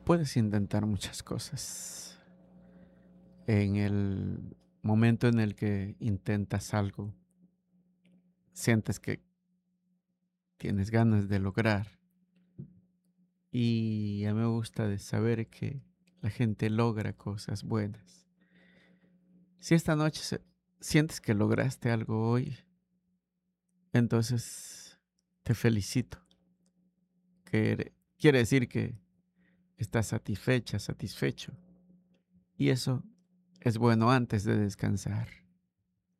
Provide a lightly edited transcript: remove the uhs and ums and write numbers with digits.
Puedes intentar muchas cosas. En el momento en el que intentas algo, sientes que tienes ganas de lograr. Y a mí me gusta de saber que la gente logra cosas buenas. Si esta noche sientes que lograste algo hoy, entonces te felicito. Quiere decir que estás satisfecha, satisfecho. Y eso es bueno antes de descansar.